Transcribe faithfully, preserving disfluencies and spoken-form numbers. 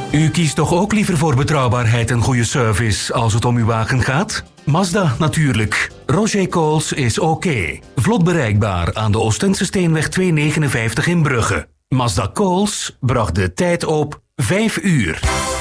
U kiest toch ook liever voor betrouwbaarheid en goede service als het om uw wagen gaat? Mazda natuurlijk. Roger Coles is oké. Vlot bereikbaar aan de Oostense Steenweg tweehonderdnegenenvijftig in Brugge. Mazda Coles bracht de tijd op vijf uur.